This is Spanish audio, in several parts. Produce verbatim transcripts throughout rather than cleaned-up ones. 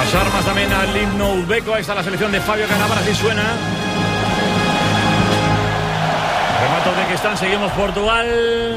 Las armas también al himno uzbeco. Ahí está la selección de Fabio Cannavaro, así suena. Remata Uzbekistán, seguimos Portugal.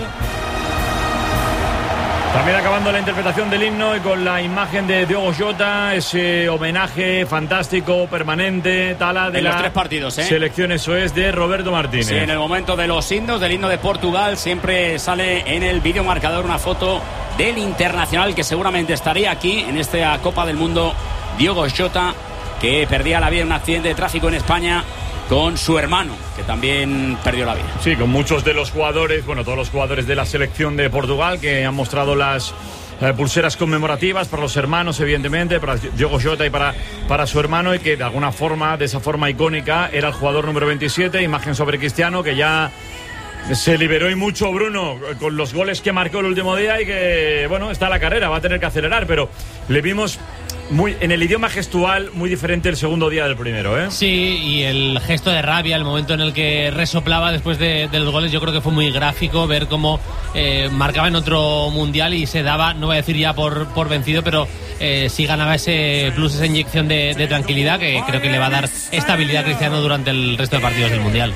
También acabando la interpretación del himno y con la imagen de Diogo Jota, ese homenaje fantástico, permanente, Tala, de en la los tres partidos, ¿eh? selección, eso es, de Roberto Martínez. Sí, en el momento de los himnos, del himno de Portugal, siempre sale en el vídeo marcador una foto del internacional que seguramente estaría aquí en esta Copa del Mundo, Diogo Jota, que perdía la vida en un accidente de tráfico en España con su hermano, que también perdió la vida. Sí, con muchos de los jugadores, bueno, todos los jugadores de la selección de Portugal que han mostrado las eh, pulseras conmemorativas para los hermanos, evidentemente, para Diogo Jota y para, para su hermano, y que de alguna forma, de esa forma icónica, era el jugador número veintisiete, imagen sobre Cristiano, que ya se liberó y mucho, Bruno, con los goles que marcó el último día y que, bueno, está en la carrera, va a tener que acelerar, pero le vimos muy en el idioma gestual muy diferente el segundo día del primero, ¿eh? Sí, y el gesto de rabia, el momento en el que resoplaba después de, de los goles, yo creo que fue muy gráfico ver cómo eh, marcaba en otro mundial y se daba, no voy a decir ya por, por vencido, pero eh, sí ganaba ese plus, esa inyección de, de tranquilidad que creo que le va a dar estabilidad a Cristiano durante el resto de partidos del mundial.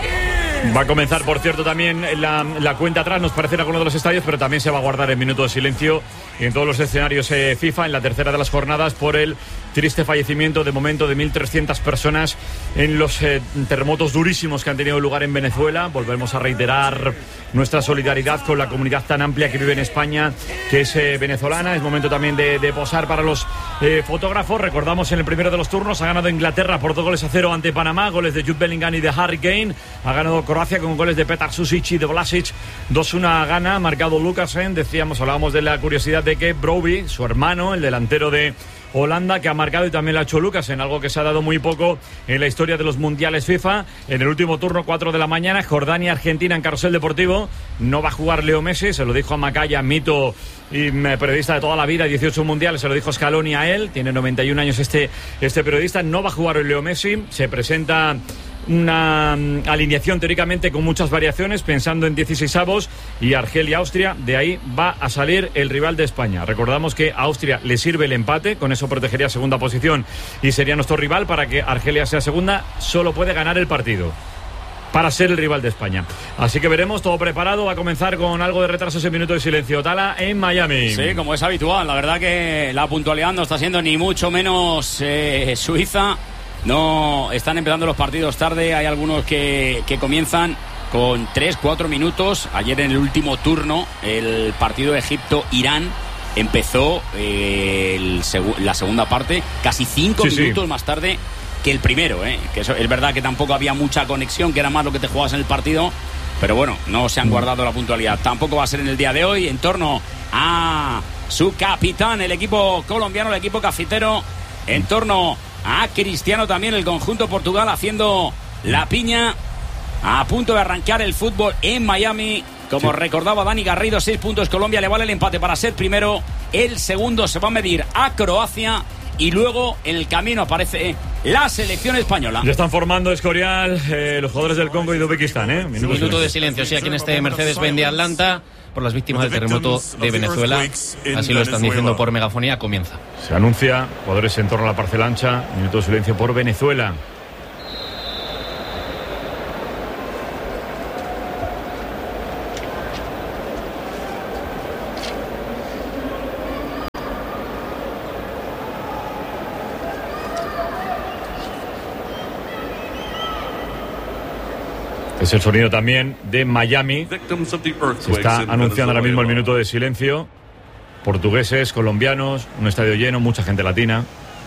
Va a comenzar, por cierto, también la, la cuenta atrás, nos parece, en algunos de los estadios, pero también se va a guardar el minuto de silencio en todos los escenarios eh, FIFA en la tercera de las jornadas por el triste fallecimiento de momento de mil trescientas personas en los eh, terremotos durísimos que han tenido lugar en Venezuela. Volvemos a reiterar nuestra solidaridad con la comunidad tan amplia que vive en España, que es eh, venezolana. Es momento también de, de posar para los eh, fotógrafos. Recordamos, en el primero de los turnos ha ganado Inglaterra por dos goles a cero ante Panamá, goles de Jude Bellingham y de Harry Kane. Ha ganado Croacia con goles de Petar Susic y de Vlasic. dos uno gana, marcado Lukasen. Decíamos, hablábamos de la curiosidad de que Brobbey, su hermano, el delantero de Holanda, que ha marcado, y también lo ha hecho Lukasen, algo que se ha dado muy poco en la historia de los mundiales FIFA. En el último turno, cuatro de la mañana, Jordania-Argentina en Carrusel Deportivo. No va a jugar Leo Messi, se lo dijo a Macaya, mito y periodista de toda la vida, dieciocho mundiales, se lo dijo Scaloni a él. Tiene noventa y un años este, este periodista. No va a jugar hoy Leo Messi. Se presenta una um, alineación teóricamente con muchas variaciones, pensando en dieciseisavos y Argelia-Austria. De ahí va a salir el rival de España. Recordamos que a Austria le sirve el empate, con eso protegería segunda posición y sería nuestro rival. Para que Argelia sea segunda, solo puede ganar el partido para ser el rival de España. Así que veremos, todo preparado. Va a comenzar con algo de retraso ese minuto de silencio. Tala en Miami. Sí, como es habitual. La verdad que la puntualidad no está siendo ni mucho menos eh, Suiza. No están empezando los partidos tarde. Hay algunos que, que comienzan con tres, cuatro minutos. Ayer, en el último turno, el partido de Egipto-Irán empezó eh, el segu- la segunda parte casi cinco sí, minutos sí. más tarde que el primero, ¿eh? Que eso, es verdad que tampoco había mucha conexión, que era más lo que te jugabas en el partido, pero bueno, no se han guardado la puntualidad. Tampoco va a ser en el día de hoy, en torno a su capitán, el equipo colombiano, el equipo cafetero, en torno a Cristiano también, el conjunto Portugal haciendo la piña, a punto de arrancar el fútbol en Miami. Como sí. recordaba Dani Garrido, seis puntos Colombia, le vale el empate para ser primero. El segundo se va a medir a Croacia y luego en el camino aparece la selección española. Ya están formando Escorial, eh, los jugadores del Congo y de Uzbekistán, ¿eh? Minuto, minuto de silencio, sí, aquí en este Mercedes-Benz de Atlanta, por las víctimas del terremoto de Venezuela. Así lo están diciendo por megafonía. Comienza. Se anuncia, jugadores en torno a la parcela ancha, minuto de silencio por Venezuela. Es el sonido también de Miami. Se está anunciando ahora mismo el minuto de silencio. Portugueses, colombianos, un estadio lleno, mucha gente latina.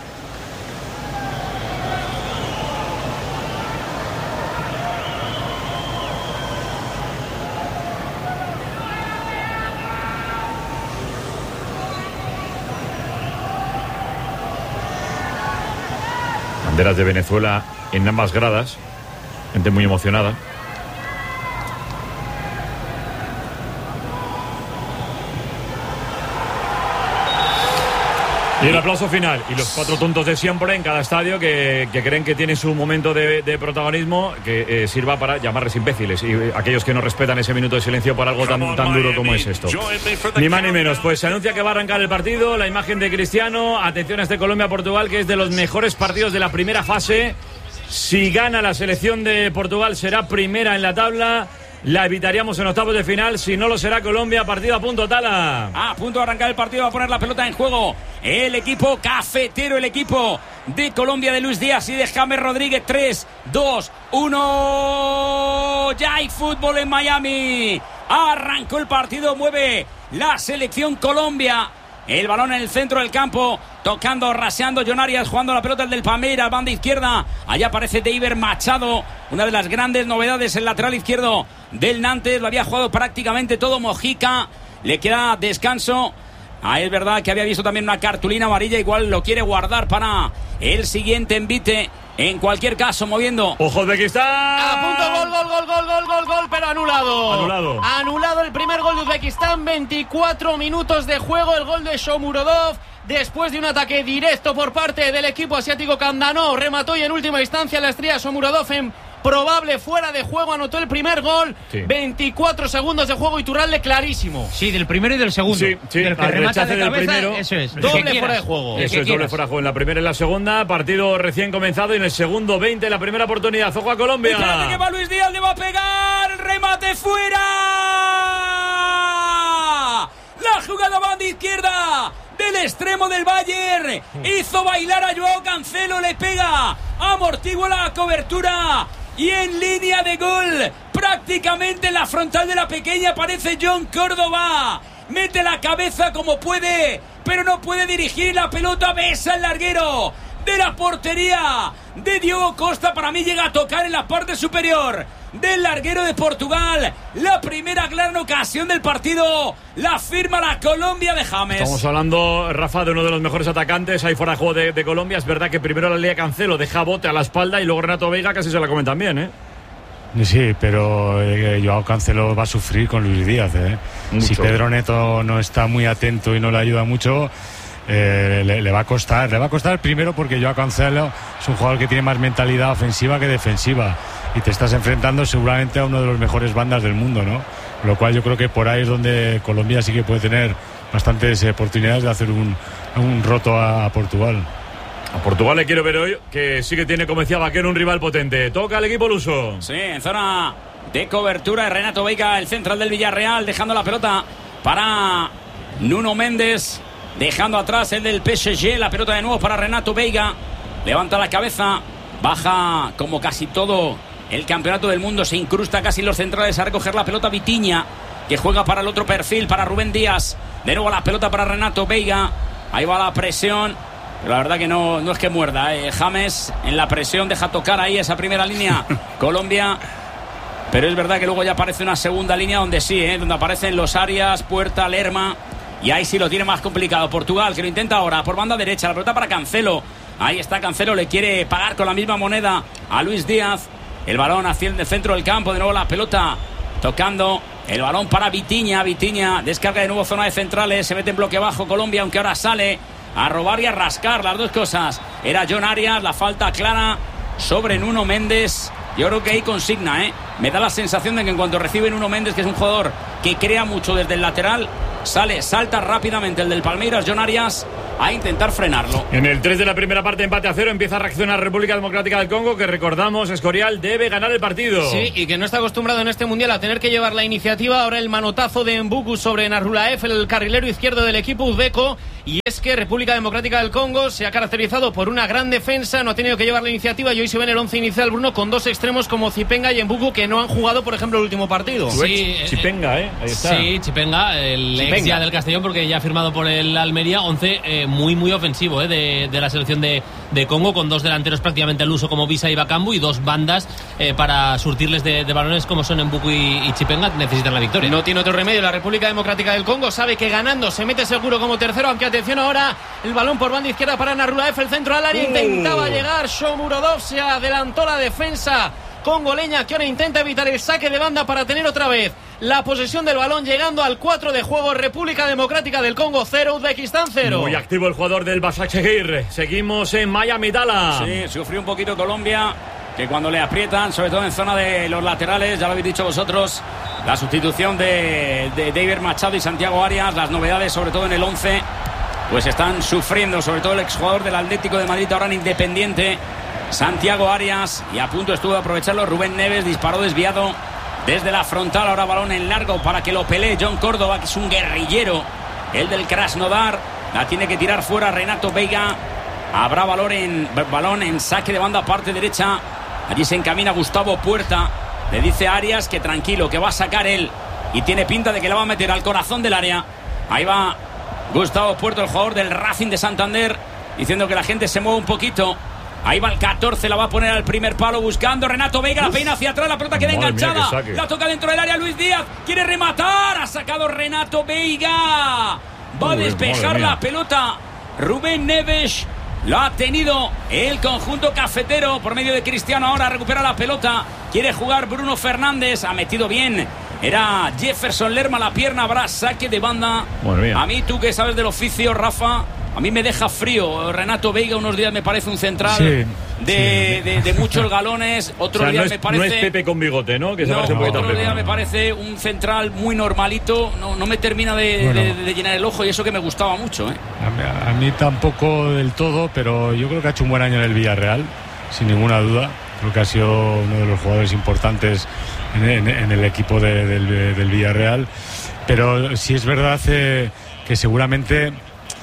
Banderas de Venezuela en ambas gradas. Gente muy emocionada. Y el aplauso final. Y los cuatro tontos de siempre en cada estadio que, que creen que tienen su momento de, de protagonismo, que eh, sirva para llamarles imbéciles. Y eh, aquellos que no respetan ese minuto de silencio por algo tan, tan duro como es esto. Ni más ni menos. Pues se anuncia que va a arrancar el partido. La imagen de Cristiano. Atención a este Colombia-Portugal, que es de los mejores partidos de la primera fase. Si gana la selección de Portugal, será primera en la tabla. La evitaríamos en octavos de final. Si no lo será Colombia, partido a punto, Tala. A punto de arrancar el partido, va a poner la pelota en juego el equipo cafetero, el equipo de Colombia de Luis Díaz y de James Rodríguez. Tres, dos, uno. Ya hay fútbol en Miami. Arrancó el partido, mueve la selección Colombia. El balón en el centro del campo, tocando, raseando John Arias, jugando la pelota el del Palmeiras, banda izquierda. Allá aparece Deiber Machado, una de las grandes novedades, el lateral izquierdo del Nantes. Lo había jugado prácticamente todo Mojica, le queda descanso. Ah, es verdad que había visto también una cartulina amarilla, igual lo quiere guardar para el siguiente envite. En cualquier caso, moviendo. ¡Ojo de que está! A punto, gol, gol, gol, gol, gol, gol, gol, pero anulado. Anulado. Anulado el primer gol de Uzbekistán. veinticuatro minutos de juego. El gol de Shomurodov. Después de un ataque directo por parte del equipo asiático, Kandanov remató y en última instancia la estrella Shomurodov en probable fuera de juego anotó el primer gol. Sí. veinticuatro segundos de juego, Iturralde clarísimo. Sí, del primero y del segundo. Sí, sí, del que remata de del cabeza, primero. Eso es. Doble fuera de juego. Eso es, doble fuera de juego en la primera y en la segunda. Partido recién comenzado y en el segundo veinte, la primera oportunidad. Ojo a Colombia. Espérate que va Luis Díaz, le va a pegar. Remate fuera. La jugada banda izquierda del extremo del Bayern. Hizo bailar a Joao Cancelo, le pega. Amortigua la cobertura. Y en línea de gol, prácticamente en la frontal de la pequeña, aparece John Córdoba. Mete la cabeza como puede, pero no puede dirigir la pelota. Besa el larguero de la portería de Diogo Costa. Para mí llega a tocar en la parte superior del larguero de Portugal. La primera gran ocasión del partido la firma la Colombia de James. Estamos hablando, Rafa, de uno de los mejores atacantes ahí fuera de juego de, de Colombia. Es verdad que primero la lía Cancelo, deja bote a la espalda y luego Renato Veiga casi se la comen también, ¿eh? Sí, pero eh, Joao Cancelo va a sufrir con Luis Díaz, ¿eh? Si Pedro Neto no está muy atento y no le ayuda mucho, eh, le, le va a costar. Le va a costar primero porque Joao Cancelo es un jugador que tiene más mentalidad ofensiva que defensiva y te estás enfrentando seguramente a uno de los mejores bandas del mundo, ¿no? Lo cual yo creo que por ahí es donde Colombia sí que puede tener bastantes oportunidades de hacer un, un roto a, a Portugal. A Portugal le quiero ver hoy, que sí que tiene, como decía Vaquero, un rival potente. Toca el equipo luso. Sí, en zona de cobertura de Renato Veiga, el central del Villarreal, dejando la pelota para Nuno Méndez, dejando atrás el del P S G, la pelota de nuevo para Renato Veiga. Levanta la cabeza, baja como casi todo el campeonato del mundo, se incrusta casi en los centrales a recoger la pelota Vitinha, que juega para el otro perfil, para Rubén Díaz. De nuevo la pelota para Renato Veiga. Ahí va la presión. Pero la verdad que no, no es que muerda, ¿eh? James en la presión deja tocar ahí esa primera línea Colombia. Pero es verdad que luego ya aparece una segunda línea donde sí, ¿eh? Donde aparecen los Arias, Puerta, Lerma. Y ahí sí lo tiene más complicado. Portugal, que lo intenta ahora por banda derecha. La pelota para Cancelo. Ahí está Cancelo, le quiere pagar con la misma moneda a Luis Díaz. El balón hacia el centro del campo. De nuevo la pelota tocando. El balón para Vitinha. Vitinha descarga de nuevo zona de centrales. Se mete en bloque bajo Colombia, aunque ahora sale a robar y a rascar, las dos cosas. Era John Arias, la falta clara sobre Nuno Méndez. Yo creo que ahí consigna, ¿eh? Me da la sensación de que en cuanto recibe Nuno Méndez, que es un jugador que crea mucho desde el lateral, sale, salta rápidamente el del Palmeiras, John Arias, a intentar frenarlo. En el tres de la primera parte, empate a cero, empieza a reaccionar República Democrática del Congo, que recordamos, Escorial debe ganar el partido. Sí, y que no está acostumbrado en este Mundial a tener que llevar la iniciativa. Ahora el manotazo de Mbuku sobre Narulaev, el carrilero izquierdo del equipo uzbeco. Y es que República Democrática del Congo se ha caracterizado por una gran defensa, no ha tenido que llevar la iniciativa y hoy se ve en el once inicial, Bruno, con dos extremos como Chipenga y Mbuku, que no han jugado, por ejemplo, el último partido. Sí, Chipenga, ¿eh? Ahí está. Sí, Chipenga, el Chipenga. Ex ya del Castellón, porque ya ha firmado por el Almería. Once eh, muy, muy ofensivo eh, de, de la selección de, de Congo, con dos delanteros prácticamente al uso como Visa y Bakambu y dos bandas eh, para surtirles de, de balones como son Mbuku y, y Chipenga. Necesitan la victoria. No tiene otro remedio. La República Democrática del Congo sabe que ganando se mete seguro como tercero, aunque atención ahora, el balón por banda izquierda para Narulaev, el centro al área, uh. intentaba llegar Shomurodov, se adelantó la defensa congoleña, que ahora intenta evitar el saque de banda para tener otra vez la posesión del balón, llegando al cuatro de juego. República Democrática del Congo cero, Uzbekistán cero. Muy activo el jugador del Başakşehir. Seguimos en Miami Dala. Sí, sufrió un poquito Colombia, que cuando le aprietan, sobre todo en zona de los laterales, ya lo habéis dicho vosotros, la sustitución de, de David Machado y Santiago Arias, las novedades sobre todo en el once, pues están sufriendo, sobre todo el exjugador del Atlético de Madrid, ahora en Independiente, Santiago Arias, y a punto estuvo de aprovecharlo Rubén Neves, disparó desviado desde la frontal, ahora balón en largo para que lo pelee John Córdoba, que es un guerrillero, el del Krasnodar, la tiene que tirar fuera Renato Veiga, habrá balón en, balón en saque de banda parte derecha, allí se encamina Gustavo Puerta, le dice a Arias que tranquilo, que va a sacar él, y tiene pinta de que la va a meter al corazón del área. Ahí va Gustavo Puerta, el jugador del Racing de Santander, diciendo que la gente se mueve un poquito. Ahí va el catorce, la va a poner al primer palo buscando Renato Veiga, la peina hacia atrás, la pelota queda enganchada, la toca dentro del área Luis Díaz, quiere rematar, ha sacado Renato Veiga, va a despejar la pelota Rubén Neves, la ha tenido el conjunto cafetero por medio de Cristiano, ahora recupera la pelota, quiere jugar Bruno Fernández, ha metido bien, era Jefferson Lerma, la pierna, habrá saque de banda. A mí, tú que sabes del oficio, Rafa, a mí me deja frío Renato Veiga, unos días me parece un central sí, de, sí. De, de muchos galones, otros o sea, días no es, me parece... No es Pepe con bigote, ¿no? Que se no, parece un poquito otros a Pepe. días me parece un central muy normalito, no, no me termina de, bueno. de, de llenar el ojo, y eso que me gustaba mucho, ¿eh? A, a mí tampoco del todo, pero yo creo que ha hecho un buen año en el Villarreal, sin ninguna duda. Creo que ha sido uno de los jugadores importantes en, en, en el equipo de, del, del Villarreal, pero sí es verdad eh, que seguramente...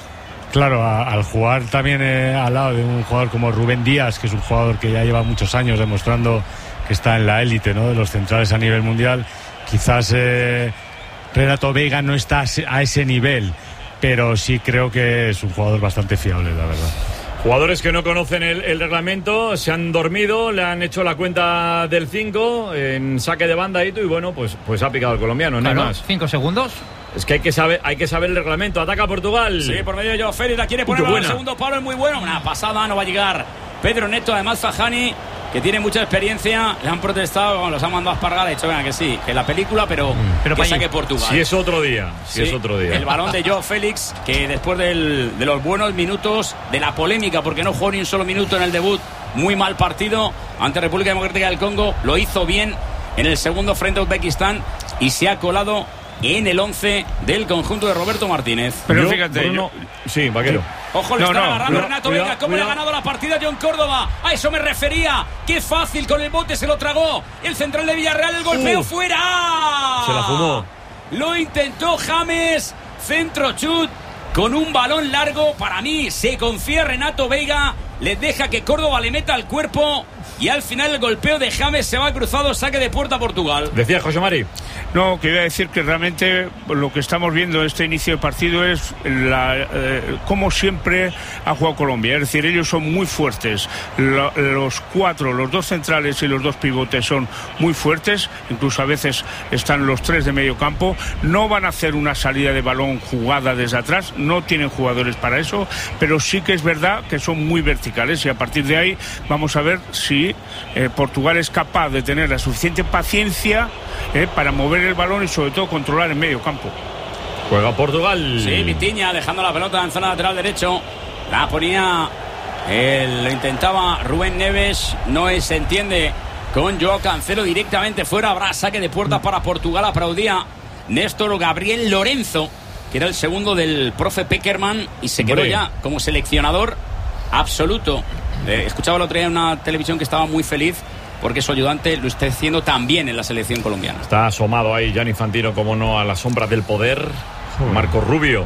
Claro, a, al jugar también eh, al lado de un jugador como Rubén Díaz, que es un jugador que ya lleva muchos años demostrando que está en la élite, ¿no?, de los centrales a nivel mundial, quizás eh, Renato Veiga no está a ese nivel, pero sí creo que es un jugador bastante fiable, la verdad. Jugadores que no conocen el, el reglamento, se han dormido, le han hecho la cuenta del cinco en saque de banda y bueno, pues, pues ha picado el colombiano, no hay más. ¿Cinco segundos? Es que hay que saber, hay que saber el reglamento. Ataca Portugal. Sí, por medio de Joao Félix, la quiere poner al segundo palo, es muy bueno. Una pasada, no va a llegar Pedro Neto, además Fajani, que tiene mucha experiencia, le han protestado, bueno, los han mandado a espargar, ha dicho, venga, que sí, que la película, pero, mm. pero que saque Portugal. Si es otro día, si sí, es otro día. El balón de Joao Félix, que después del, de los buenos minutos, de la polémica, porque no jugó ni un solo minuto en el debut, muy mal partido ante República Democrática del Congo, lo hizo bien en el segundo frente a Uzbekistán y se ha colado en el once del conjunto de Roberto Martínez. Pero yo, fíjate, Bruno, yo... sí, Vaquero. Ojo, le no, está no, agarrando no, Renato Veiga. ¿Cómo cuidado. Le ha ganado la partida John Córdoba? A eso me refería. Qué fácil, con el bote se lo tragó el central de Villarreal. El golpeo uh, fuera. Se la fumó. Lo intentó James. Centro chut con un balón largo. Para mí se confía Renato Veiga. Le deja que Córdoba le meta al cuerpo. Y al final el golpeo de James se va cruzado. Saque de puerta a Portugal. Decía José Mari. No, quería decir que realmente lo que estamos viendo en este inicio de partido es la, eh, como siempre ha jugado Colombia. Es decir, ellos son muy fuertes. Lo, los cuatro, los dos centrales y los dos pivotes son muy fuertes. Incluso a veces están los tres de medio campo. No van a hacer una salida de balón jugada desde atrás. No tienen jugadores para eso. Pero sí que es verdad que son muy verticales. Y a partir de ahí vamos a ver si eh, Portugal es capaz de tener la suficiente paciencia eh, para mover el balón y sobre todo controlar en medio campo. Juega Portugal. Sí, Vitinha dejando la pelota en zona lateral derecho. La ponía, él, lo intentaba Rubén Neves. No se entiende con Joao Cancelo directamente fuera. Habrá saque de puerta para Portugal. Aplaudía Néstor Gabriel Lorenzo, que era el segundo del profe Peckerman, y se quedó ya como seleccionador absoluto. Eh, escuchaba el otro día en una televisión que estaba muy feliz porque su ayudante lo está haciendo también en la selección colombiana. Está asomado ahí Gianni Infantino, como no, a la sombra del poder. Joder. Marco Rubio,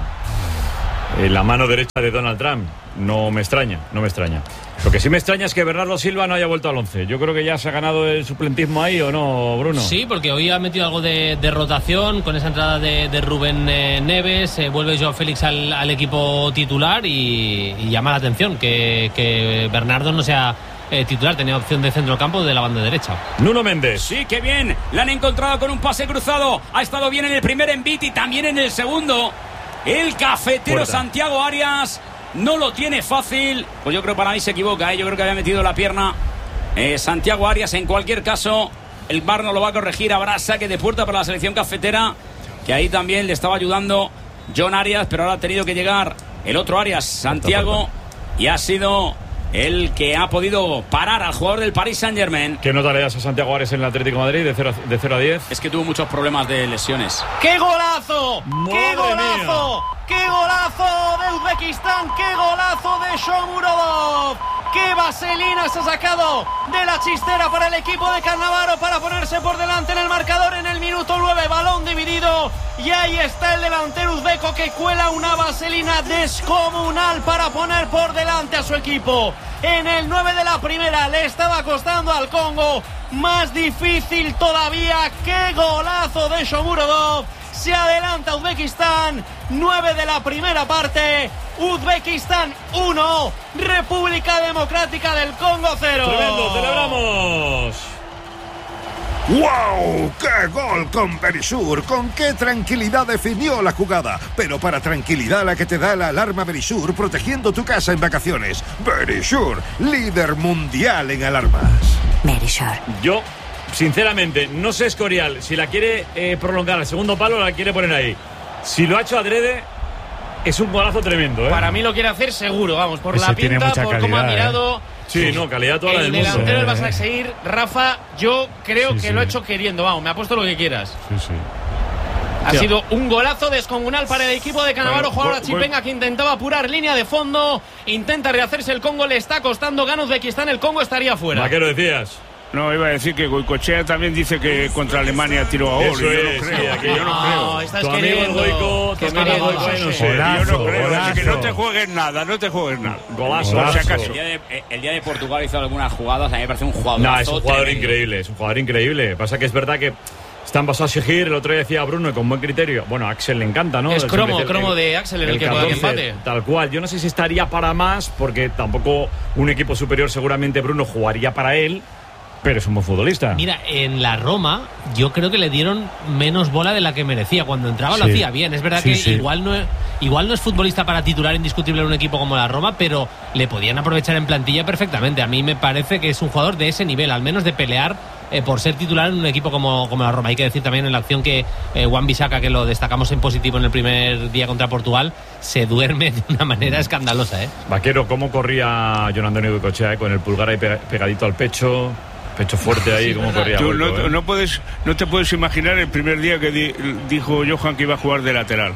en la mano derecha de Donald Trump. No me extraña, no me extraña. Lo que sí me extraña es que Bernardo Silva no haya vuelto al once. Yo creo que ya se ha ganado el suplentismo ahí, ¿o no, Bruno? Sí, porque hoy ha metido algo de, de rotación con esa entrada de, de Rubén eh, Neves. Eh, vuelve Joao Félix al, al equipo titular y, y llama la atención que, que Bernardo no sea eh, titular. Tenía opción de centrocampo de la banda derecha. Nuno Méndez. Sí, qué bien. La han encontrado con un pase cruzado. Ha estado bien en el primer envite y también en el segundo. El cafetero Puerta. Santiago Arias no lo tiene fácil. Pues yo creo, para mí se equivoca, ¿eh? Yo creo que había metido la pierna eh, Santiago Arias. En cualquier caso, el V A R no lo va a corregir. Habrá saque de puerta para la selección cafetera, que ahí también le estaba ayudando John Arias, pero ahora ha tenido que llegar el otro Arias, Santiago, y ha sido el que ha podido parar al jugador del Paris Saint-Germain. ¿Qué nota le das a Santiago Arias en el Atlético de Madrid de cero a diez? Es que tuvo muchos problemas de lesiones. ¡Qué golazo! ¡Qué ¡Madre golazo! mía! ¡Qué golazo de Uzbekistán! ¡Qué golazo de Shomurodov! ¡Qué vaselina se ha sacado de la chistera para el equipo de Cannavaro para ponerse por delante en el marcador en el minuto nueve! Balón dividido y ahí está el delantero uzbeco que cuela una vaselina descomunal para poner por delante a su equipo. En el nueve de la primera le estaba costando al Congo, más difícil todavía. ¡Qué golazo de Shomurodov! Se adelanta Uzbekistán, nueve de la primera parte. Uzbekistán uno, República Democrática del Congo cero. ¡Tremendo! ¡Celebramos! ¡Wow! ¡Qué gol con Verisur! ¡Con qué tranquilidad definió la jugada! Pero para tranquilidad la que te da la alarma Verisur, protegiendo tu casa en vacaciones. Verisur, líder mundial en alarmas. Verisur. Yo, sinceramente, no sé Escorial si la quiere eh, prolongar al segundo palo o la quiere poner ahí. Si lo ha hecho adrede, es un golazo tremendo, ¿eh? Para mí lo quiere hacer seguro, vamos, por Ese la tiene pinta, mucha por cómo ha calidad, mirado. ¿eh? Sí, no, calidad toda la El del mundo. delantero del Eh, Vas a seguir, Rafa, yo creo Sí, que sí. lo ha hecho queriendo, vamos, me ha puesto lo que quieras. Sí, sí. Ha Tío. sido un golazo descomunal para el equipo de Cannavaro. Bueno, Jugador a bu- Chipenga que intentaba apurar línea de fondo, intenta rehacerse el Congo, le está costando, gana Uzbekistán, el Congo estaría fuera. Vaquero, decías. No, iba a decir que Goicoechea también dice que contra Alemania tiró a oro. Eso y yo es, no sí, creo. aquí yo no no, creo. estás Tu amigo el queriendo. Goico, tu Qué amigo queriendo, el Goico, no José. sé. Golazo, Yo no creo. golazo. Así que no te juegues nada, no te juegues nada. Golazo. Por si Golazo. acaso. El día, de, el día de Portugal hizo algunas jugadas, a mí me parece un jugador. No, es un jugador increíble, es un jugador increíble. Pasa que es verdad que están basados a exigir. El otro día decía Bruno y con buen criterio. Bueno, a Axel le encanta, ¿no? Es El- cromo, el- cromo el- de Axel en el que juega que catorce, empate. Tal cual. Yo no sé si estaría para más, porque tampoco un equipo superior, seguramente Bruno jugaría para él, pero es un buen futbolista. Mira, en la Roma yo creo que le dieron menos bola de la que merecía. Cuando entraba lo Sí. hacía bien. Es verdad Sí, que sí. igual no es, igual no es futbolista para titular indiscutible en un equipo como la Roma, pero le podían aprovechar en plantilla perfectamente. A mí me parece que es un jugador de ese nivel, al menos de pelear eh, por ser titular en un equipo como, como la Roma. Hay que decir también en la acción que eh, Wan-Bissaka, que lo destacamos en positivo en el primer día contra Portugal, se duerme de una manera escandalosa, ¿eh? Vaquero, ¿cómo corría John Antonio Goicoechea, eh? Con el pulgar ahí pe- pegadito al pecho, pecho fuerte ahí, cómo corría Tú Goico, no, eh? no puedes, no te puedes imaginar el primer día que di- dijo Johan que iba a jugar de lateral.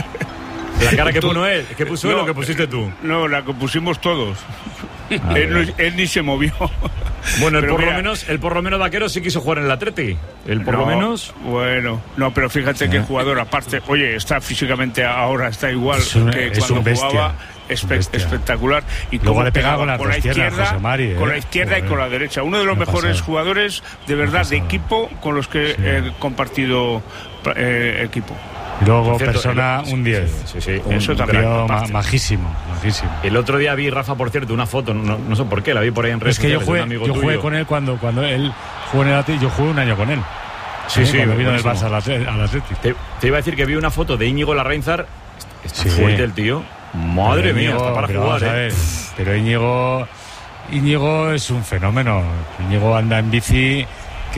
La cara que Tú- puso él, que puso él No, o que pusiste tú. No, la que pusimos todos. Ah, él, no- bien. él ni se movió. Bueno, el Pero por lo mira, menos, el por lo menos Vaquero sí quiso jugar en el Atleti. El por lo no, menos. Bueno, no, pero fíjate que el jugador, aparte, oye, está físicamente ahora, está igual Es un- que es cuando un bestia, jugaba. es un espe- bestia. espectacular. Y Luego cómo le pegaba pegaba con las con la dos piernas, izquierda, José Mari, ¿eh? con la izquierda y Joder. con la derecha. Uno de los Una mejores pasada. jugadores, de Una verdad, de pasada. equipo con los que Sí. he compartido eh, equipo. Y luego Por cierto, persona el- un diez. Sí, sí, sí, un Eso también. crack, Tío ma- aparte. majísimo, majísimo. El otro día vi, Rafa, por cierto, una foto, no, no sé por qué, la vi por ahí en redes Es que yo sociales de jugué, un amigo yo jugué tuyo. con él cuando, cuando él jugó en el Atleti, yo jugué un año con él. Sí, ¿Eh? sí, Cuando vino del buenísimo. Barça al Atleti. al Atleti. Te, te iba a decir que vi una foto de Íñigo Larrainzar. Está Sí. fuerte el tío. Madre Pero mía, Íñigo, está para pero jugar, vamos a ¿eh? ver, pero Íñigo, Íñigo es un fenómeno. Íñigo anda en bici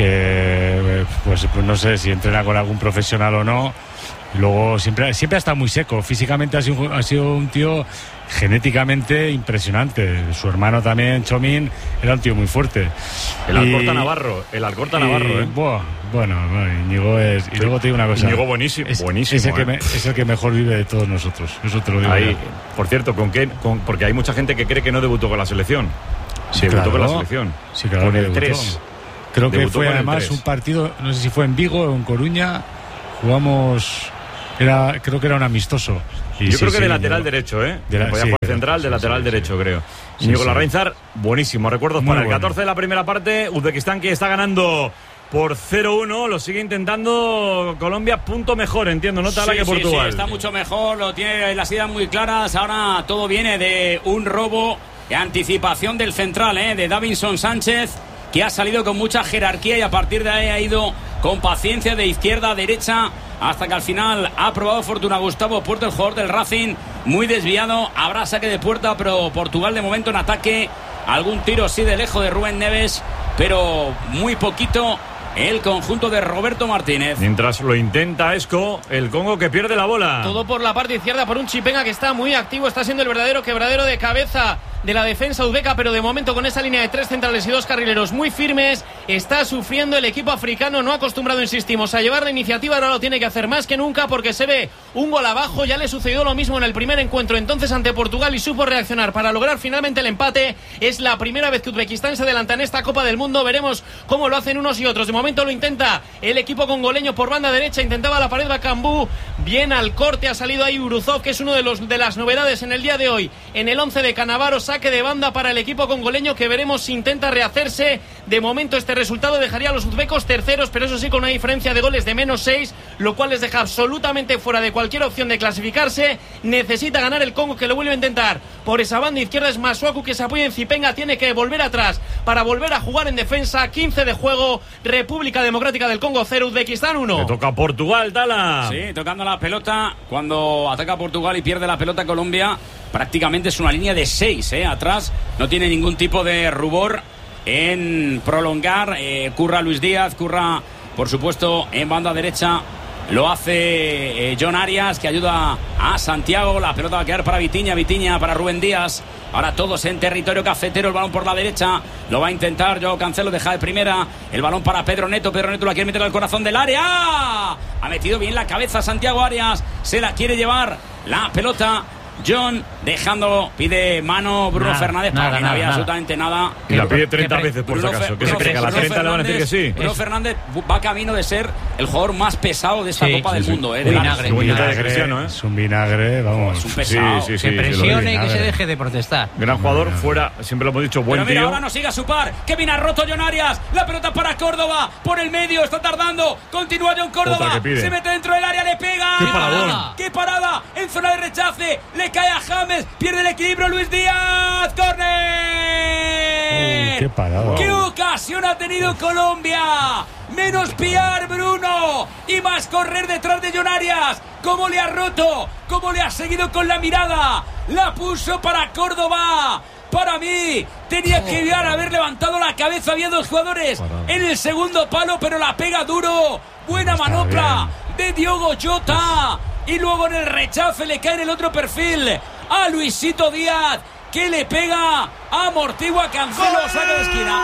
que, pues, pues no sé si entrena con algún profesional o no. Y luego siempre, siempre ha estado muy seco. Físicamente ha sido, ha sido un tío genéticamente impresionante. Su hermano también, Chomín, era un tío muy fuerte. El Y- Alcorta Navarro, el Alcorta y, Navarro, ¿eh? buah, bueno, bueno, Íñigo es. Y luego te digo una cosa. Íñigo buenísimo, es, buenísimo, Es el, que ¿eh? me- es el que mejor vive de todos nosotros. Eso te lo digo. Ahí, yo. por cierto, ¿con qué? Con- porque hay mucha gente que cree que no debutó con la selección. Sí, debutó claro. con la selección. Sí, claro con que el debutó. tres. Creo que Debutó fue con el además tres. un partido, no sé si fue en Vigo o en Coruña, jugamos, era, creo que era un amistoso. Y Yo sí, creo que sí, de lateral Íñigo. derecho, ¿eh? De la- Podía sí, jugar de- central, de sí, lateral sí, derecho, sí. creo. Sí, Íñigo sí. Larrainzar, buenísimo. Recuerdos Muy para el bueno. catorce de la primera parte. Uzbekistán que está ganando por cero uno. Lo sigue intentando Colombia. Punto mejor, entiendo, ¿no? Tala Sí, que sí, Portugal. sí, está mucho mejor, lo tiene las ideas muy claras. Ahora todo viene de un robo de anticipación del central, ¿eh? De Davinson Sánchez, que ha salido con mucha jerarquía y a partir de ahí ha ido con paciencia de izquierda a derecha hasta que al final ha probado fortuna Gustavo Puerto, el jugador del Racing, muy desviado. Habrá saque de puerta, pero Portugal de momento en ataque. Algún tiro sí de lejos de Rubén Neves, pero muy poquito el conjunto de Roberto Martínez. Mientras lo intenta Esco, el Congo que pierde la bola. Todo por la parte izquierda por un Chipenga que está muy activo, está siendo el verdadero quebradero de cabeza de la defensa uzbeka, pero de momento con esa línea de tres centrales y dos carrileros muy firmes, está sufriendo el equipo africano, no acostumbrado, insistimos, a llevar la iniciativa, ahora lo tiene que hacer más que nunca porque se ve un gol abajo, ya le sucedió lo mismo en el primer encuentro entonces ante Portugal y supo reaccionar para lograr finalmente el empate. Es la primera vez que Uzbekistán se adelanta en esta Copa del Mundo, veremos cómo lo hacen unos y otros. De momento lo intenta el equipo congoleño por banda derecha, intentaba la pared Bakambu, bien al corte, ha salido ahí Uruzov, que es uno de los de las novedades en el día de hoy en el once de Cannavaro, saque de banda para el equipo congoleño que veremos si intenta rehacerse. De momento este resultado dejaría a los uzbecos terceros, pero eso sí con una diferencia de goles de menos seis, lo cual les deja absolutamente fuera de cualquier opción de clasificarse. Necesita ganar el Congo, que lo vuelve a intentar por esa banda izquierda, es Masuaku que se apoya en Chipenga, tiene que volver atrás para volver a jugar en defensa. Quince de juego, República Democrática del Congo cero, Uzbekistán uno. Le toca a Portugal, Tala. Sí, tocando la pelota cuando ataca Portugal y pierde la pelota Colombia. Prácticamente es una línea de seis, ¿eh? Atrás no tiene ningún tipo de rubor en prolongar. Eh, curra Luis Díaz, curra, por supuesto, en banda derecha. Lo hace eh, John Arias, que ayuda a Santiago. La pelota va a quedar para Vitinha, Vitinha para Rubén Díaz. Ahora todos en territorio cafetero. El balón por la derecha. Lo va a intentar Joao Cancelo, deja de primera. El balón para Pedro Neto. Pedro Neto la quiere meter al corazón del área. Ha metido bien la cabeza Santiago Arias. Se la quiere llevar la pelota John, dejando, pide mano Bruno nada, Fernández. nada, Para mí no nada, había nada. absolutamente nada. Y la pide treinta veces por si Bruno acaso. Fer- ¿Qué se Bruno cree? Que a la Bruno treinta le van a decir que sí. Bruno Fernández va camino de ser el jugador más pesado de esta Sí, Copa sí, del sí. Mundo. ¿eh? Un De vinagre, la- un vinagre de vinagre, Cristiano, ¿eh? es un vinagre, vamos. Es un pesado. Sí, sí, sí. Que presione y que vinagre. se deje de protestar. Gran jugador, fuera, siempre lo hemos dicho, buen Pero mira, tío. ahora no sigue a su par. Kevin ha roto John Arias. La pelota para Córdoba. Por el medio, está tardando. Continúa John Otra Córdoba. que pide. Se mete dentro del área, le pega. ¡Qué paradón! ¡Qué parada! En zona de rechace. Le cae a James. Pierde el equilibrio Luis Díaz. ¡Córner! Uy, qué parada. ¡Qué ocasión ha tenido Colombia! Menos piar Bruno y más correr detrás de John Arias. ¿Cómo le ha roto? ¿Cómo le ha seguido con la mirada? La puso para Córdoba. Para mí, tenía que haber levantado la cabeza. Había dos jugadores en el segundo palo, pero la pega duro. Buena Está manopla de Diogo Jota. Y luego en el rechace le cae en el otro perfil a Luisito Díaz, que le pega, amortigua Cancelo, saque de esquina.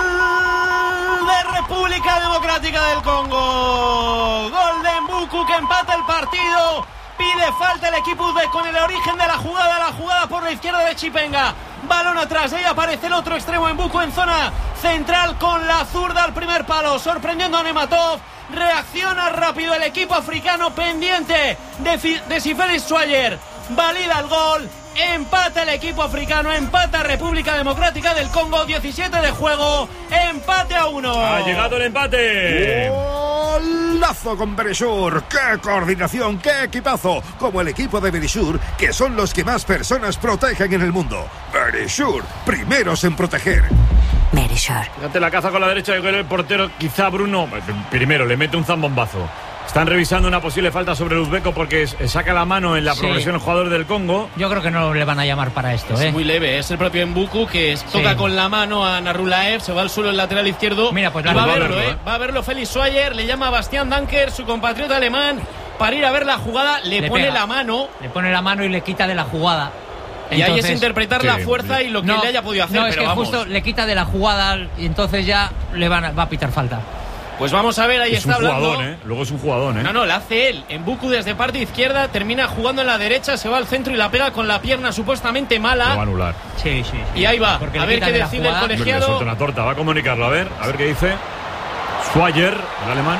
De República Democrática del Congo. Gol de Mbuku que empata el partido. Pide falta el equipo uzbek con el origen de la jugada. La jugada por la izquierda de Chipenga. Balón atrás. Ahí aparece el otro extremo Mbuku en zona central con la zurda al primer palo. Sorprendiendo a Nematov. Reacciona rápido el equipo africano pendiente de, Fi- de Sifelis Schwager. Valida el gol. Empata el equipo africano, empata República Democrática del Congo, diecisiete de juego, empate a uno. Ha llegado el empate. ¡Golazo con Berisur! ¡Qué coordinación, qué equipazo! Como el equipo de Berisur, que son los que más personas protegen en el mundo. Berisur, primeros en proteger. Berisur. Fíjate la caza con la derecha del portero, quizá Bruno. Primero le mete un zambombazo. Están revisando una posible falta sobre el uzbeco porque saca la mano en la Sí. progresión el jugador del Congo. Yo creo que no le van a llamar para esto, ¿eh? Es muy leve, es el propio Mbuku que toca Sí. con la mano a Narulaev, se va al suelo el lateral izquierdo. Mira, pues y la- va a va a verlo, verlo, ¿eh? ¿eh? Va a verlo Felix Schwager, le llama a Bastián Danker, su compatriota alemán, para ir a ver la jugada, le, Le pone pega. la mano. Le pone la mano y le quita de la jugada. Y ahí es Entonces- interpretar Sí, la fuerza y lo que no, le haya podido hacer, no, es pero que vamos. justo le quita de la jugada y entonces ya le van a, va a pitar falta. Pues vamos a ver, ahí Es un está hablando. jugadón, ¿eh? Luego es un jugadón, ¿eh? No, no, la hace él. Mbuku desde parte izquierda, termina jugando en la derecha, se va al centro y la pega con la pierna supuestamente Lo va a mala. anular. Sí, sí, sí. Y ahí va, Porque a le ver quita qué de la decide el jugada. Hombre, le colegiado. suelta una torta, va a comunicarlo. A ver, a ver qué dice. Schwager, el alemán.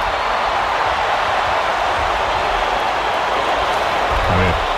A ver.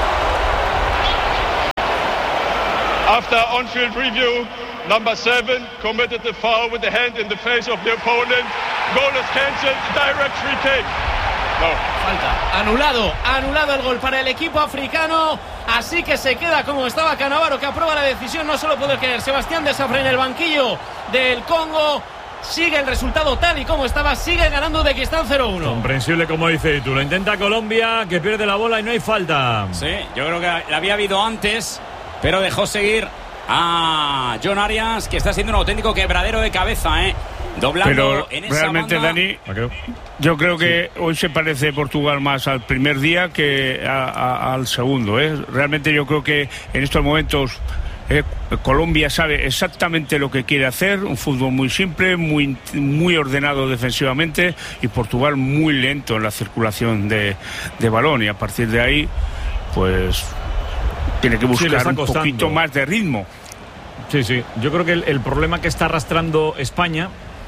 After on-field review, number seven committed the foul with the hand in the face of the opponent. Goal is cancelled. Direct free kick. No. Falta. Anulado, anulado el gol para el equipo africano. Así que se queda como estaba Cannavaro, que aprueba la decisión. No se lo puede creer. Sebastián Desafre en el banquillo del Congo. Sigue el resultado tal y como estaba. Sigue ganando Uzbekistán cero uno. Comprensible, como dice tú. Lo intenta Colombia, que pierde la bola y no hay falta. Sí, yo creo que la había habido antes, pero dejó seguir a John Arias, que está siendo un auténtico quebradero de cabeza, ¿eh? doblando Pero en esa realmente, banda. Dani, yo creo que sí. Hoy se parece Portugal más al primer día que a, a, al segundo, ¿eh? Realmente yo creo que en estos momentos eh, Colombia sabe exactamente lo que quiere hacer, un fútbol muy simple, muy, muy ordenado defensivamente, y Portugal muy lento en la circulación de, de balón, y a partir de ahí pues tiene que buscar sí, un poquito más de ritmo. Sí, sí. Yo creo que el, el problema que está arrastrando España,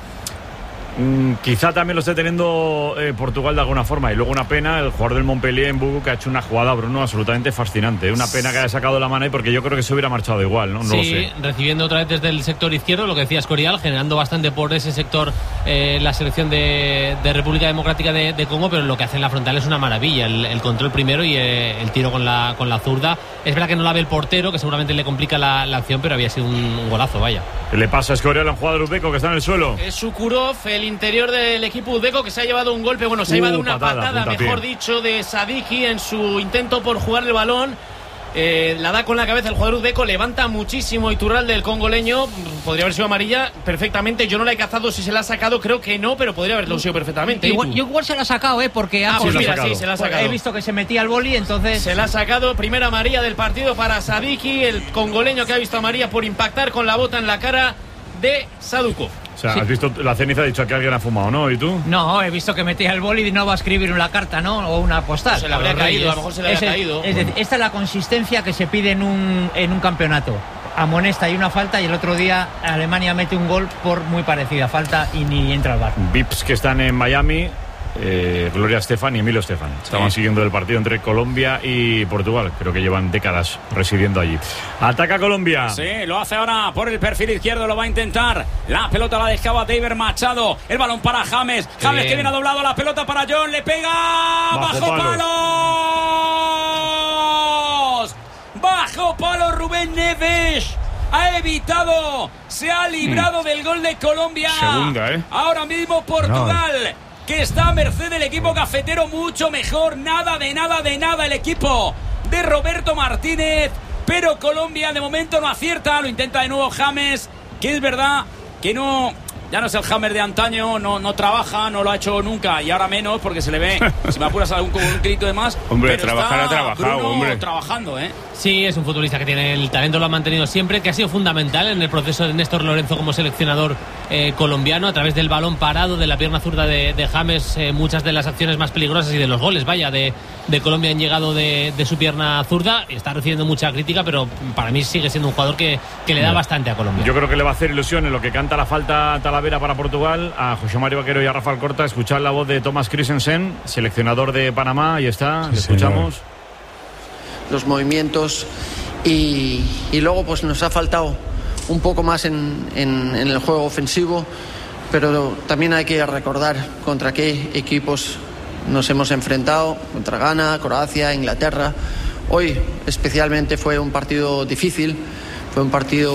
mmm, quizá también lo esté teniendo eh, Portugal de alguna forma. Y luego una pena, el jugador del Montpellier en Bugu, que ha hecho una jugada, Bruno, absolutamente fascinante. Una pena que haya sacado la mano ahí, porque yo creo que se hubiera marchado igual, ¿no? No sí, lo sé. Recibiendo otra vez desde el sector izquierdo, lo que decía Escorial, generando bastante por ese sector eh, la selección de, de República Democrática de, de Congo, pero lo que hace en la frontal es una maravilla. El, el control primero y eh, el tiro con la, con la zurda. Es verdad que no la ve el portero, que seguramente le complica la, la acción, pero había sido un, un golazo, vaya. ¿Qué le pasa a Escorial, a un jugador uzbeco que está en el suelo? Es Sukurov, el interior del equipo uzbeco, que se ha llevado un golpe, bueno, se ha uh, llevado una patada, patada, mejor dicho, de Sadiki en su intento por jugar el balón. Eh, la da con la cabeza el jugador uzbeco, levanta muchísimo Iturralde del congoleño. Podría haber sido amarilla perfectamente. Yo no la he cazado si se la ha sacado, creo que no, pero podría haberlo sido perfectamente. Igual, yo igual se la ha sacado, ¿eh? Porque ah, ha pues sí, mira, sí, se la ha sacado. He visto que se metía el boli, entonces se la ha sacado. Primera amarilla del partido para Sadiki, el congoleño que ha visto amarilla por impactar con la bota en la cara de Saduko. O sea, sí. has visto la ceniza, ha dicho que alguien ha fumado, ¿no? ¿Y tú? no, he visto que metía el boli y no va a escribir una carta, ¿no? O una postal. Se le habría A los caído, Reyes. a lo mejor se le habría Es el- caído. Es decir, esta es la consistencia que se pide en un, en un campeonato. Amonesta y una falta, y el otro día Alemania mete un gol por muy parecida falta y ni entra al bar. Vips que están en Miami, eh, Gloria Estefan y Emilio Estefan. Estaban Sí. siguiendo el partido entre Colombia y Portugal. Creo que llevan décadas residiendo allí. Ataca Colombia. Sí, lo hace ahora por el perfil izquierdo, lo va a intentar. La pelota la dejaba David Machado. El balón para James. James Bien. que viene doblado, la pelota para John. Le pega. Bajo Bajo, palos. palos. Bajo palo Rubén Neves. Ha evitado. Se ha librado del gol de Colombia. Segunda, ¿eh? Ahora mismo Portugal, que está a merced del equipo cafetero, mucho mejor. Nada de nada de nada el equipo de Roberto Martínez. Pero Colombia de momento no acierta. Lo intenta de nuevo James, que es verdad que no... Ya no es el Hammer de antaño, no, no trabaja, no lo ha hecho nunca, y ahora menos porque se le ve, si me apuras, algún, un grito de más. Hombre, pero trabajar está ha trabajado, Bruno hombre. trabajando, ¿eh? Sí, es un futbolista que tiene el talento, lo ha mantenido siempre, que ha sido fundamental en el proceso de Néstor Lorenzo como seleccionador eh, colombiano, a través del balón parado, de la pierna zurda de, de James. Eh, muchas de las acciones más peligrosas y de los goles, vaya, de, de Colombia han llegado de, de su pierna zurda. Está recibiendo mucha crítica, pero para mí sigue siendo un jugador que, que le da bastante a Colombia. Yo creo que le va a hacer ilusión en lo que canta la falta Talavera para Portugal, a José Mario Vaquero y a Rafael Corta. Escuchar la voz de Thomas Christensen, seleccionador de Panamá. Ahí está, le Sí, escuchamos. señor. Los movimientos y, y luego pues nos ha faltado un poco más en, en, en el juego ofensivo, pero también hay que recordar contra qué equipos nos hemos enfrentado, contra Ghana, Croacia, Inglaterra. Hoy especialmente fue un partido difícil, fue un partido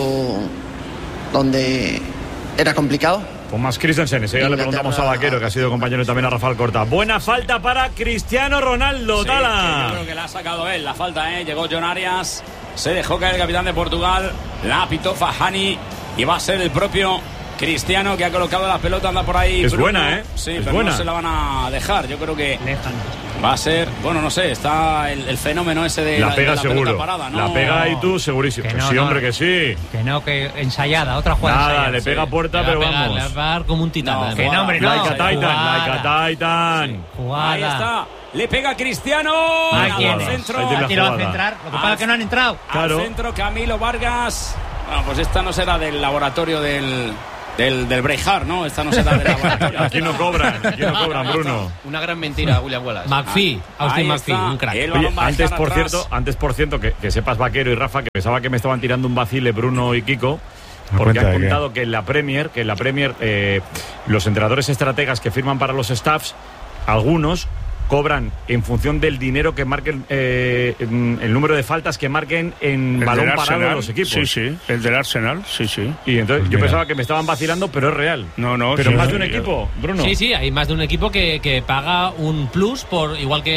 donde era complicado. Thomas Christensen, enseguida le preguntamos a Vaquero, que ha sido compañero también a Rafael Corta. Buena falta para Cristiano Ronaldo, Sí, Tala. que yo creo que la ha sacado él, la falta, ¿eh? Llegó John Arias, se dejó caer el capitán de Portugal, la pitó Fahani, y va a ser el propio Cristiano que ha colocado la pelota, anda por ahí. Es Bruno. buena, ¿eh? Sí, Es pero buena. no se la van a dejar. Yo creo que Lejano. va a ser, bueno, no sé, está el, el fenómeno ese de La la, pega de la pelota seguro. parada, ¿no? La pega y tú segurísimo. Que no, sí, no. hombre, que sí. Que no, que ensayada, otra jugada Nada, ensayada. le pega a puerta, Le va pero a pegar, vamos. le va a pegar como un titán. No, además. que no, hombre, no. Like a Titan, Jugada. like a Titan. Jugada. Ahí está, le pega Cristiano. Ahí al tienes. centro. Ahí tiene la Ha tirado a jugada. centrar, lo que pasa es que no han entrado. Claro. Al centro, Camilo Vargas. Bueno, pues esta no será del laboratorio del, del, del Brejar, ¿no? Esta no será del laboratorio. Aquí no cobran, aquí no cobran, Bruno. Una gran mentira, William Wallace. McPhee, Austin Ahí McPhee, está. un crack. El Oye, balón va a antes dejar por atrás. cierto, antes por cierto que, que sepas, Vaquero y Rafa, que pensaba que me estaban tirando un vacile Bruno y Kiko, ¿A porque cuenta han de qué? contado que en la Premier, que en la Premier eh, los entrenadores estrategas que firman para los staffs, algunos cobran en función del dinero que marquen, eh, el número de faltas que marquen en El balón del parado Arsenal, los equipos. Sí, sí, el del Arsenal, sí, sí. Y entonces Pues yo mira. pensaba que me estaban vacilando, pero es real. No, no, Pero sí, más sí, de un sí. equipo, Bruno. Sí, sí, hay más de un equipo que, que paga un plus por, igual que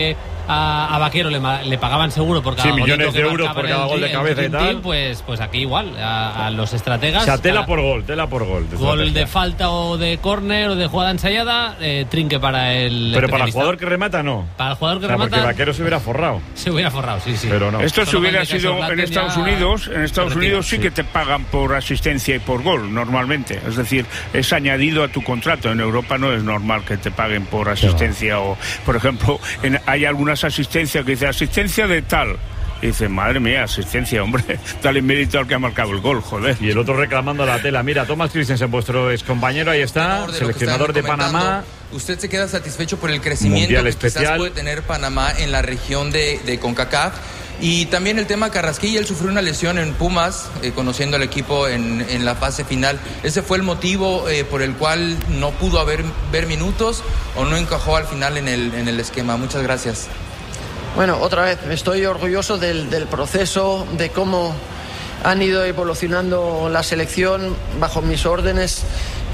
a, a Vaquero le, le pagaban seguro por cada sí, millones de euros por cada el, gol de cabeza y tal. Pues, pues aquí igual, a, a los estrategas. O sea, tela cada, por gol, tela por gol. De gol de falta o de córner o de jugada ensayada, eh, trinque para el. Pero para el jugador que remata, no. Para el jugador que o sea, remata. Porque Vaquero se hubiera forrado. Se hubiera forrado, sí, sí. Pero no. Esto si hubiera sido en Estados Unidos, en Estados Unidos sí que te pagan por asistencia y por gol, normalmente. Es decir, es añadido a tu contrato. En Europa no es normal que te paguen por asistencia o, por ejemplo, en, hay algunas asistencias que dice asistencia de tal. Y dice, madre mía, asistencia, hombre, dale mérito al que ha marcado el gol, joder. Y el otro reclamando la tela. Mira, Thomas Christensen, vuestro excompañero, ahí está, de seleccionador de Panamá. ¿Usted se queda satisfecho por el crecimiento que especial. quizás puede tener Panamá en la región de, de CONCACAF? Y también el tema Carrasquilla, él sufrió una lesión en Pumas, eh, conociendo al equipo en, en la fase final. ¿Ese fue el motivo eh, por el cual no pudo haber ver minutos o no encajó al final en el, en el esquema? Muchas gracias. Bueno, otra vez, estoy orgulloso del, del proceso, de cómo han ido evolucionando la selección bajo mis órdenes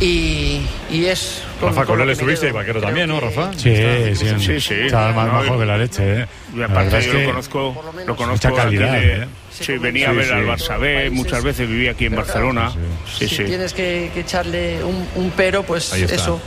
y, y es... Con, Rafa, con él estuviste y Vaquero también, ¿no, Rafa? Sí, sí, sí, sí, sí. Estaba más bajo que la leche, ¿eh? Y aparte yo lo conozco, lo conozco mucha calidad, de, ¿eh? Sí, venía sí, a ver sí. al Barça B, muchas veces vivía aquí en Barcelona. Sí, si sí. tienes que, que echarle un, un pero, pues eso...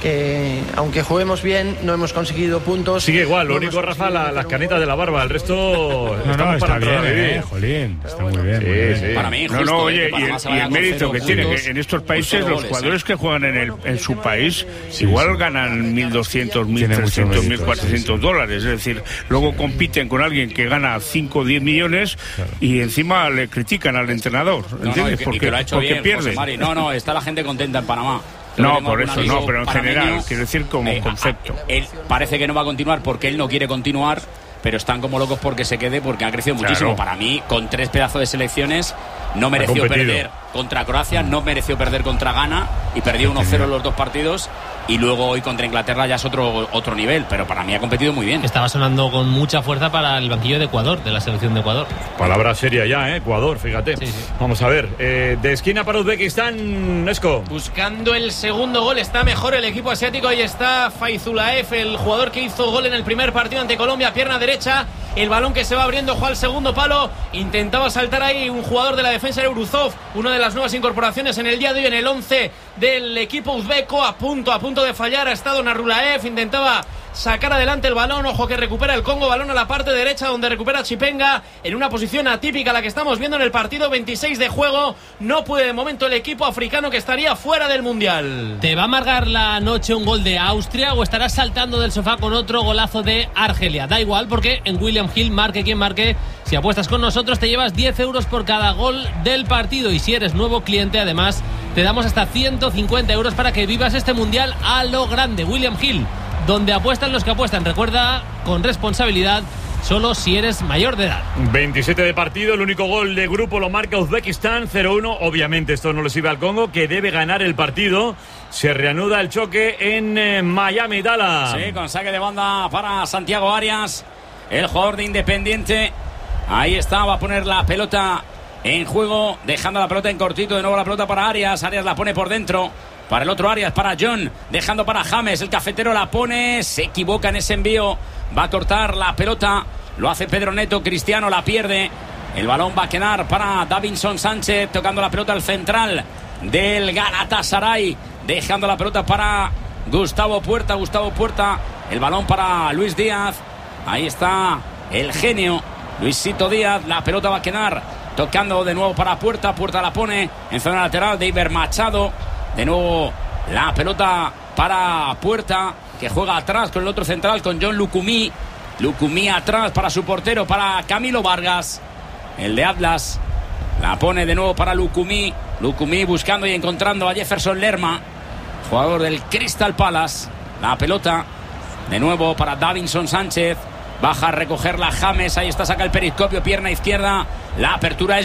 que aunque juguemos bien no hemos conseguido puntos. Sigue igual, lo no único, Rafa, la, las canitas de la barba, el resto no, no, está bien, eh, jolín, está muy bien, sí, muy bien. Sí. Para mí no, no, oye, y el, y el mérito que tiene que en estos países los jugadores que juegan en, el, en su país sí, igual sí. ganan mil doscientos, mil trescientos, mil cuatrocientos sí, sí. dólares, es decir, luego sí. compiten con alguien que gana cinco o diez millones claro. y encima le critican al entrenador, ¿entiendes? No, no, y que, porque y que lo ha hecho porque bien, pierde. Mari. No, no, está la gente contenta en Panamá. No, por eso, no, pero en general, quiero decir como eh, concepto. Él parece que no va a continuar porque él no quiere continuar, pero están como locos porque se quede, porque ha crecido muchísimo. Claro. Para mí, con tres pedazos de selecciones, no mereció perder contra Croacia, no mereció perder contra Ghana y perdió uno cero los dos partidos. Y luego hoy contra Inglaterra ya es otro otro nivel, pero para mí ha competido muy bien. Estaba sonando con mucha fuerza para el banquillo de Ecuador, de la selección de Ecuador. Palabra seria ya, ¿eh? Ecuador, fíjate. Sí, sí. Vamos a ver, eh, de esquina para Uzbekistán, Nesco. Buscando el segundo gol, está mejor el equipo asiático. Ahí está Faizulaev, el jugador que hizo gol en el primer partido ante Colombia, pierna derecha. El balón que se va abriendo, juega al segundo palo. Intentaba saltar ahí un jugador de la defensa, Euruzov, una de las nuevas incorporaciones en el día de hoy en el once del equipo uzbeco. A punto, a punto de fallar ha estado Narulaev. Intentaba sacar adelante el balón. Ojo que recupera el Congo, balón a la parte derecha donde recupera Chipenga en una posición atípica la que estamos viendo en el partido. veintiséis de juego. No puede de momento el equipo africano, que estaría fuera del Mundial. ¿Te va a amargar la noche un gol de Austria o estarás saltando del sofá con otro golazo de Argelia? Da igual, porque en William Hill, marque quien marque, si apuestas con nosotros te llevas diez euros por cada gol del partido, y si eres nuevo cliente además te damos hasta ciento cincuenta euros para que vivas este Mundial a lo grande. William Hill, donde apuestan los que apuestan. Recuerda, con responsabilidad, solo si eres mayor de edad. veintisiete de partido, el único gol de grupo lo marca Uzbekistán, cero uno. Obviamente esto no le sirve al Congo, que debe ganar el partido. Se reanuda el choque en eh, Miami, Dala. Sí, con saque de banda para Santiago Arias, el jugador de Independiente. Ahí está, va a poner la pelota en juego, dejando la pelota en cortito. De nuevo la pelota para Arias, Arias la pone por dentro. Para el otro Arias, para John, dejando para James, el cafetero la pone, se equivoca en ese envío, va a cortar la pelota, lo hace Pedro Neto, Cristiano la pierde, el balón va a quedar para Davinson Sánchez, tocando la pelota al central del Galatasaray, dejando la pelota para Gustavo Puerta, Gustavo Puerta, el balón para Luis Díaz, ahí está el genio, Luisito Díaz, la pelota va a quedar, tocando de nuevo para Puerta, Puerta la pone en zona lateral de Iber Machado. De nuevo la pelota para Puerta, que juega atrás con el otro central, con John Lucumí. Lucumí atrás para su portero, para Camilo Vargas, el de Atlas. La pone de nuevo para Lucumí. Lucumí buscando y encontrando a Jefferson Lerma, jugador del Crystal Palace. La pelota de nuevo para Davinson Sánchez. Baja a recogerla James, ahí está, saca el periscopio, pierna izquierda. La apertura es